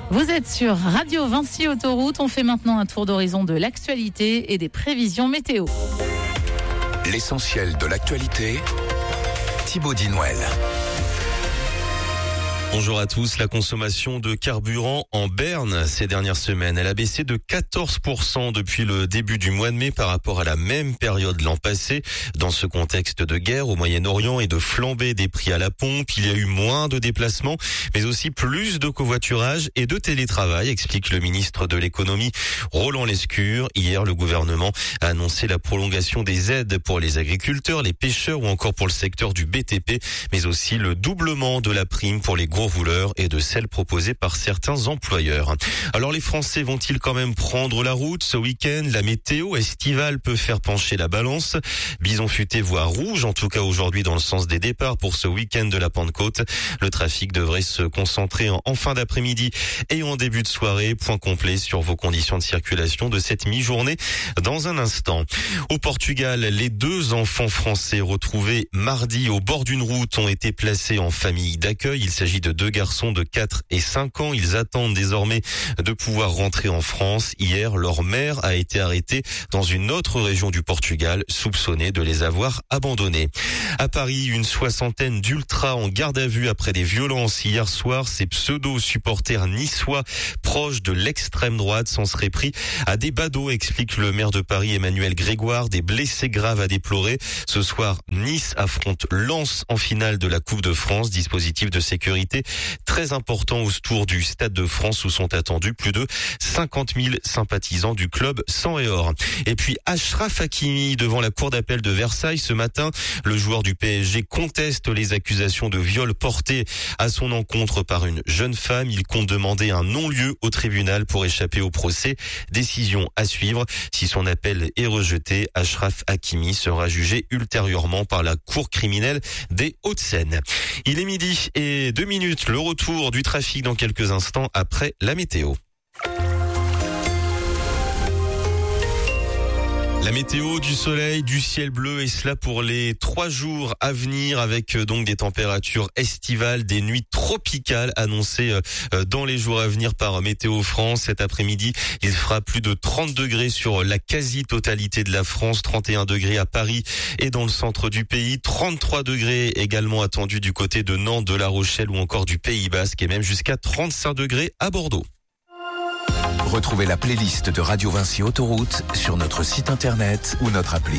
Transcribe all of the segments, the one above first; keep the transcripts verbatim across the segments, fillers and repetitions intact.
Vous êtes sur Radio Vinci Autoroute. On fait maintenant un tour d'horizon de l'actualité et des prévisions météo. L'essentiel de l'actualité, Thibaut Dinouel. Bonjour à tous. La consommation de carburant en berne ces dernières semaines, elle a baissé de quatorze pour cent depuis le début du mois de mai par rapport à la même période l'an passé. Dans ce contexte de guerre au Moyen-Orient et de flambée des prix à la pompe, il y a eu moins de déplacements, mais aussi plus de covoiturage et de télétravail, explique le ministre de l'économie Roland Lescure. Hier, le gouvernement a annoncé la prolongation des aides pour les agriculteurs, les pêcheurs ou encore pour le secteur du B T P, mais aussi le doublement de la prime pour les gros rouleurs et de celle proposée par certains employeurs. Alors les Français vont-ils quand même prendre la route ce week-end? La météo estivale peut faire pencher la balance. Bison futé voire rouge, en tout cas aujourd'hui dans le sens des départs pour ce week-end de la Pentecôte. Le trafic devrait se concentrer en, en fin d'après-midi et en début de soirée. Point complet sur vos conditions de circulation de cette mi-journée dans un instant. Au Portugal, les deux enfants français retrouvés mardi au bord d'une route ont été placés en famille d'accueil. Il s'agit de deux garçons de quatre et cinq ans. Ils attendent désormais de pouvoir rentrer en France. Hier, leur mère a été arrêtée dans une autre région du Portugal, soupçonnée de les avoir abandonnés. À Paris, une soixantaine d'ultras en garde à vue après des violences hier soir. Ces pseudo-supporters niçois proches de l'extrême droite s'en seraient pris à des badauds, explique le maire de Paris Emmanuel Grégoire. Des blessés graves à déplorer. Ce soir, Nice affronte Lens en finale de la Coupe de France. Dispositif de sécurité très important autour du Stade de France où sont attendus plus de cinquante mille sympathisants du club sang et or. Et puis Achraf Hakimi devant la cour d'appel de Versailles ce matin. Le joueur du P S G conteste les accusations de viol portées à son encontre par une jeune femme. Il compte demander un non-lieu au tribunal pour échapper au procès. Décision à suivre. Si son appel est rejeté, Achraf Hakimi sera jugé ultérieurement par la cour criminelle des Hauts-de-Seine. Il est midi et deux minutes. Le retour du trafic dans quelques instants après la météo. La météo, du soleil, du ciel bleu et cela pour les trois jours à venir avec donc des températures estivales, des nuits tropicales annoncées dans les jours à venir par Météo France. Cet après-midi, il fera plus de trente degrés sur la quasi-totalité de la France, trente et un degrés à Paris et dans le centre du pays, trente-trois degrés également attendus du côté de Nantes, de La Rochelle ou encore du Pays Basque et même jusqu'à trente-cinq degrés à Bordeaux. Retrouvez la playlist de Radio Vinci Autoroute sur notre site internet ou notre appli.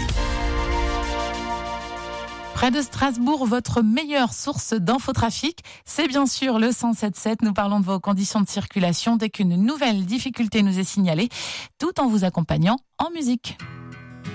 Près de Strasbourg, votre meilleure source d'infotrafic, c'est bien sûr le cent sept sept. Nous parlons de vos conditions de circulation dès qu'une nouvelle difficulté nous est signalée, tout en vous accompagnant en musique.